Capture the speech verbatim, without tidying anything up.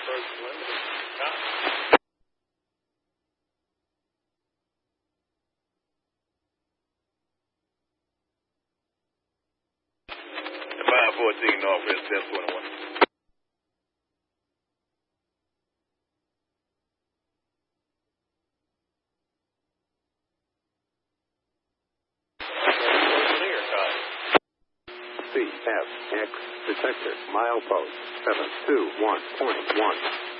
approach limited. Copy. five fourteen Northwest ten twenty-one. Clear, copy. C F X detector milepost seven two one point one.